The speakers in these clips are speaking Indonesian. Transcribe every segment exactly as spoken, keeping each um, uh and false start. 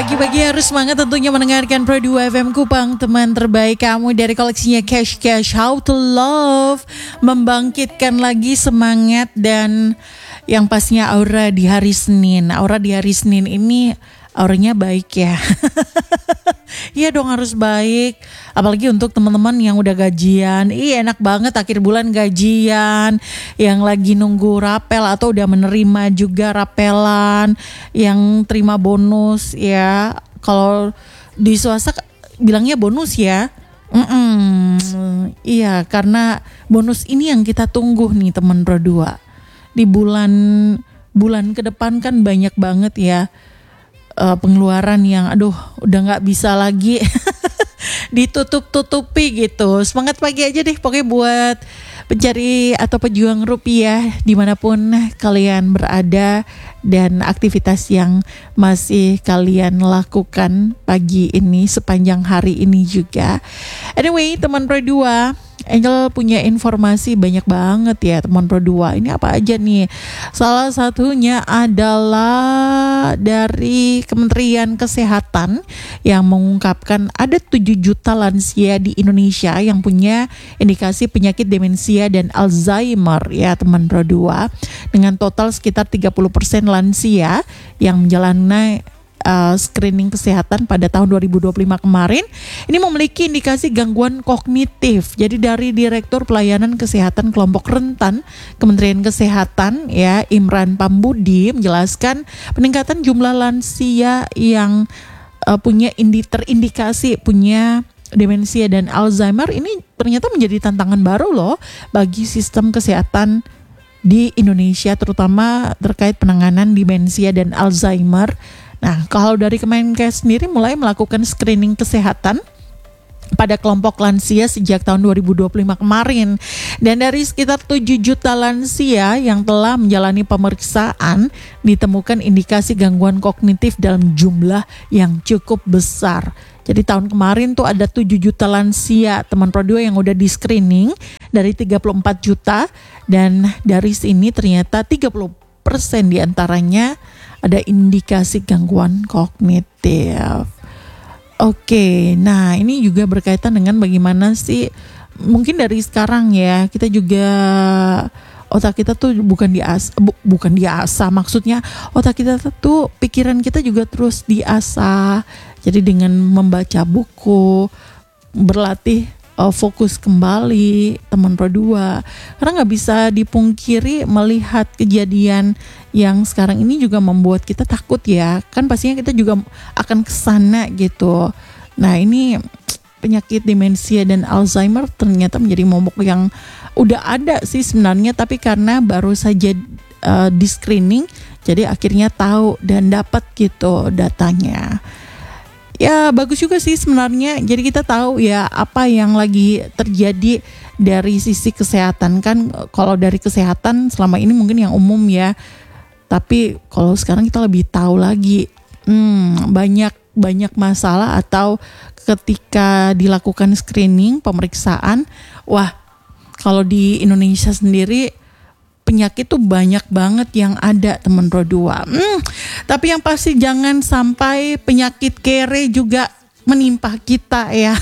Pagi-pagi harus semangat tentunya mendengarkan Pro dua F M Kupang, teman terbaik kamu dari koleksinya Cash Cash How to Love, membangkitkan lagi semangat dan yang pastinya aura di hari Senin. Aura di hari Senin ini auranya baik ya. Iya dong, harus baik. Apalagi untuk teman-teman yang udah gajian. Ih, enak banget akhir bulan gajian. Yang lagi nunggu rapel atau udah menerima juga rapelan. Yang terima bonus ya. Kalau di swasta bilangnya bonus ya. Mm-mm. Iya, karena bonus ini yang kita tunggu nih teman Pro dua. Di bulan bulan ke depan kan banyak banget ya. Uh, pengeluaran yang aduh udah nggak bisa lagi ditutup-tutupi gitu. Semangat pagi aja deh pokoknya buat pencari atau pejuang rupiah dimanapun kalian berada dan aktivitas yang masih kalian lakukan pagi ini sepanjang hari ini juga. Anyway, teman Pro dua, Angel punya informasi banyak banget ya teman Pro dua. Ini apa aja nih? Salah satunya adalah dari Kementerian Kesehatan yang mengungkapkan ada tujuh juta lansia di Indonesia yang punya indikasi penyakit demensia dan Alzheimer ya teman Pro dua. Dengan total sekitar tiga puluh persen lansia yang menjalani Uh, screening kesehatan pada tahun dua ribu dua puluh lima kemarin ini memiliki indikasi gangguan kognitif. Jadi dari Direktur Pelayanan Kesehatan Kelompok Rentan Kementerian Kesehatan ya Imran Pambudi menjelaskan peningkatan jumlah lansia yang uh, punya indi, terindikasi punya demensia dan Alzheimer ini ternyata menjadi tantangan baru loh bagi sistem kesehatan di Indonesia, terutama terkait penanganan demensia dan Alzheimer. Nah, kalau dari Kemenkes sendiri mulai melakukan screening kesehatan pada kelompok lansia sejak tahun dua ribu dua puluh lima kemarin. Dan dari sekitar tujuh juta lansia yang telah menjalani pemeriksaan, ditemukan indikasi gangguan kognitif dalam jumlah yang cukup besar. Jadi tahun kemarin tuh ada tujuh juta lansia teman Pro dua yang udah di screening dari tiga puluh empat juta. Dan dari sini ternyata tiga puluh persen diantaranya ada indikasi gangguan kognitif. Oke, nah ini juga berkaitan dengan bagaimana sih mungkin dari sekarang ya kita juga otak kita tuh bukan dias bu, bukan diasah, maksudnya otak kita tuh pikiran kita juga terus diasah. Jadi dengan membaca buku, berlatih uh, fokus kembali teman Pro dua. Karena nggak bisa dipungkiri melihat kejadian yang sekarang ini juga membuat kita takut ya. Kan pastinya kita juga akan kesana gitu. Nah ini penyakit demensia dan Alzheimer ternyata menjadi momok yang udah ada sih sebenarnya, tapi karena baru saja uh, di screening jadi akhirnya tahu dan dapat gitu datanya. Ya bagus juga sih sebenarnya, jadi kita tahu ya apa yang lagi terjadi dari sisi kesehatan. Kan kalau dari kesehatan selama ini mungkin yang umum ya, tapi kalau sekarang kita lebih tahu lagi hmm, banyak banyak masalah atau ketika dilakukan screening pemeriksaan, wah kalau di Indonesia sendiri penyakit tuh banyak banget yang ada teman Pro dua. Hmm, tapi yang pasti jangan sampai penyakit kere juga menimpa kita ya.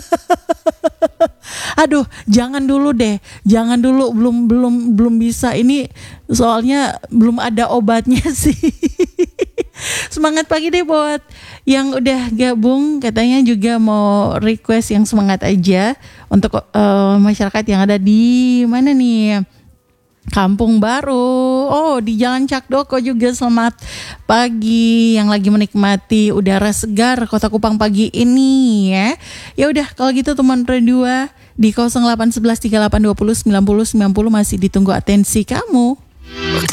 Aduh, jangan dulu deh, jangan dulu, belum belum belum bisa ini soalnya belum ada obatnya sih. Semangat pagi deh buat yang udah gabung, katanya juga mau request yang semangat aja untuk uh, masyarakat yang ada di mana nih? Kampung Baru. Oh, di Jalan Cak Doko juga selamat pagi yang lagi menikmati udara segar Kota Kupang pagi ini ya. Ya udah kalau gitu teman Pro dua di nol delapan satu satu tiga delapan dua nol sembilan nol sembilan nol masih ditunggu atensi kamu.